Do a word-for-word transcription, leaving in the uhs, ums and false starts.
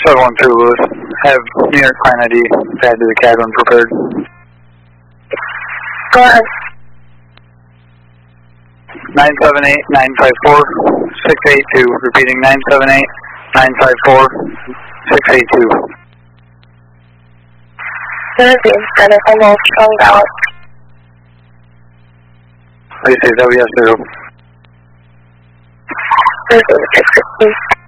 seven one two Lewis, have New York Client I D pad to the cabin prepared. Go ahead. nine seven eight, nine five four, six eight two, repeating nine seven eight, nine five four, six eight two. Philippines, Center almost strong out. What do you say, W S zero? Philippines, six fifteen.